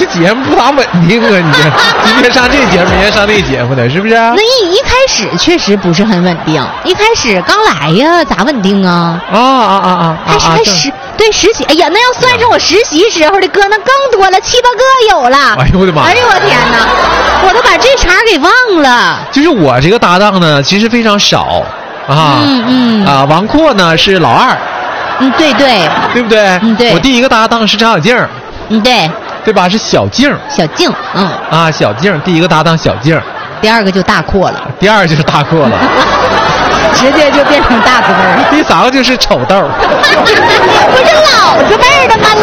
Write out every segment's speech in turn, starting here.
这节目不咋稳定啊！你这今天上这节目，明天上那节目的，是不是？ 那一开始确实不是很稳定，一开始刚来呀，咋稳定啊？还实习。哎呀，那要算上我实习时候的歌，那更多了，7、8个有了。 哎呦我的妈！ 哎呦我天哪，我都把这茬给忘了。 就是我这个搭档呢，其实非常少啊。王阔呢是老二。 对不对？ 对。我第一个搭档是张小静。对吧？是小静。 小静。 小静，第一个搭档小静。 第二个就大阔了。 第二就是大阔了。 直接就变成大字辈儿了。 第3个就是丑豆。 不是老字辈儿的吗？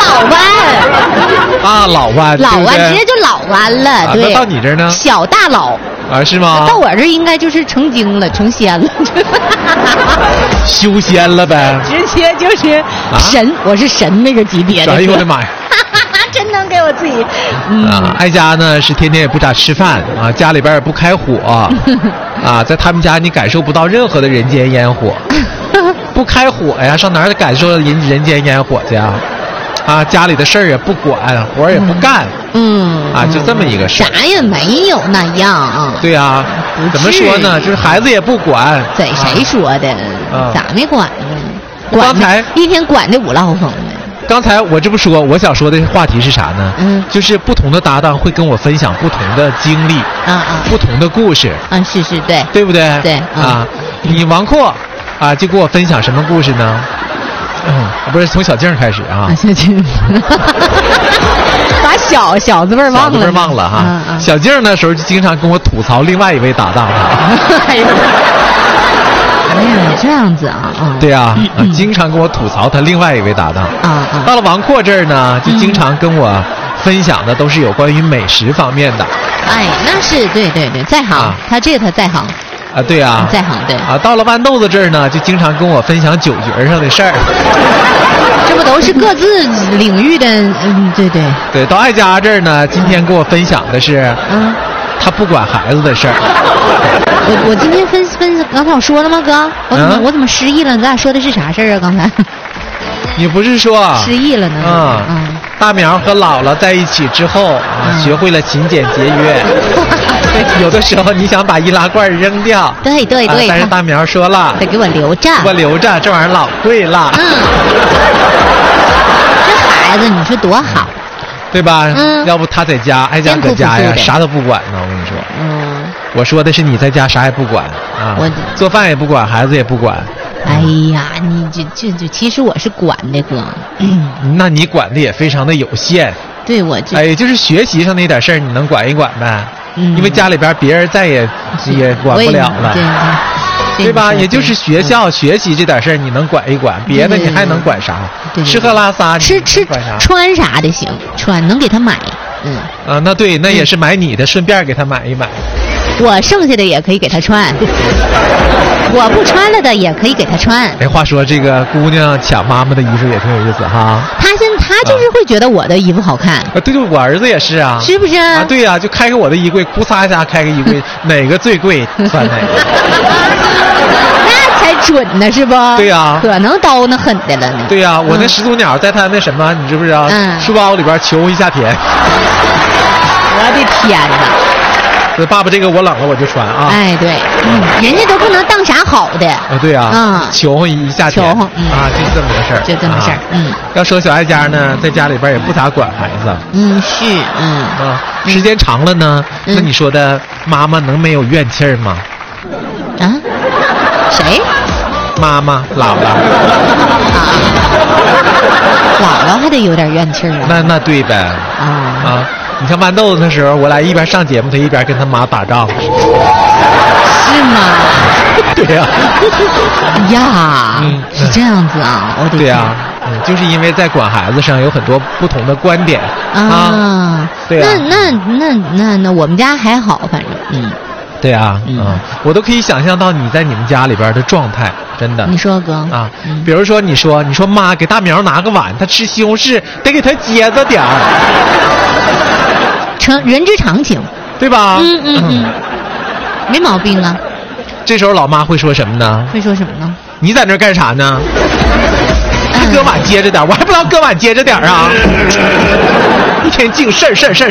老湾。 老湾直接就老湾了。对。 那到你这儿呢？ 小大老。 是吗？ 到我这儿应该就是成精了，成仙了。 修仙了呗。 直接就是神，我是神那个级别的。 哎呦我的妈呀！ 真能给我自己。 哀家呢是天天也不咋吃饭啊，家里边也不开火在他们家你感受不到任何的人间烟火，不开火呀，上哪儿感受人间烟火去啊？家里的事儿也不管，活也不干，就这么一个事儿。 啥也没有那样啊。 对啊，怎么说呢？就是孩子也不管。 谁说的？咋没管呢？ 刚才一天管的5落风的。 刚才我这不说，我想说的话题是啥呢？就是不同的搭档会跟我分享不同的经历，不同的故事。 是对， 对不对？ 对你王阔就给我分享什么故事呢？不是从小静开始啊。 小静，把小字辈忘了。小字辈忘了哈。小静那时候就经常跟我吐槽另外一位搭档。 哎呀，这样子啊！ 对啊，经常跟我吐槽他另外一位搭档。到了王阔这儿呢，就经常跟我分享的都是有关于美食方面的。 哎，那是对，在行，他在行。 对啊， 在行对。 到了豌豆子这儿呢，就经常跟我分享酒局上的事儿。 这不都是各自领域的？ 对。到爱家这儿呢，今天跟我分享的是，他不管孩子的事儿。 我今天分刚才我说了吗，哥？我怎么失忆了？咱俩说的是啥事儿啊？刚才你不是说失忆了呢？ 大苗和姥姥在一起之后学会了勤俭节约。有的时候你想把易拉罐扔掉， 对， 但是大苗说了， 得给我留着， 这玩意儿老贵了。 这孩子你说多好， 对吧？要不他在家，哀家搁家呀，啥都不管呢。我跟你说，我说的是你在家啥也不管我做饭也不管，孩子也不管。 哎呀，你这其实我是管的哥。 那你管的也非常的有限。 对， 就是学习上那点事儿，你能管一管呗？因为家里边别人再也管不了了，对吧？也就是学校学习这点事儿你能管一管，别的你还能管啥？吃喝拉撒， 吃穿啥的行，穿能给他买。 那对，那也是买你的，顺便给他买一买。 我剩下的也可以给他穿，我不穿了的也可以给他穿。 话说这个姑娘抢妈妈的衣服也挺有意思哈。 他就是会觉得我的衣服好看。 对，我儿子也是啊。 是不是啊？ 对呀，就开开我的衣柜，哭嚓一下开个衣柜，哪个最贵穿哪个。 那才准呢，是不？ 对呀， 可能刀那狠的了呢。 对呀，我那始祖鸟在他那什么，你知不知道？书包里边求一下甜。 我的天哪！ 爸爸，这个我冷了我就穿啊！ 哎，对，人家都不能当啥好的。 对啊，求哄一下甜就这么个事儿， 就这么事儿。 要说小爱家呢，在家里边也不咋管孩子。 是， 时间长了呢，那你说的妈妈能没有怨气儿吗？ 谁？ 妈妈，姥姥。 姥姥还得有点怨气儿。 那对呗。你像豌豆子那时候，我俩一边上节目，他一边跟他妈打仗。 是吗？ 对呀。 是这样子啊，我得。 对呀，就是因为在管孩子上有很多不同的观点对呀。 那我们家还好，反正对啊，我都可以想象到你在你们家里边的状态，真的。 你说哥比如说你说妈给大苗拿个碗，他吃西红柿得给他接着点儿。 人之常情， 对吧？ 没毛病啊。 这时候老妈会说什么呢？ 会说什么呢？ 你在那干啥呢？搁碗接着点，我还不知道搁碗接着点啊！一天净事儿。